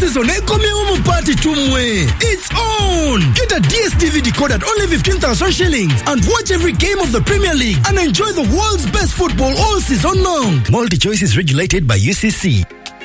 season party tumwe. It's on! Get a DSTV decoder at only 15,000 shillings and watch every game of the Premier League and enjoy the world's best football all season long. Multi-choice is regulated by UCC.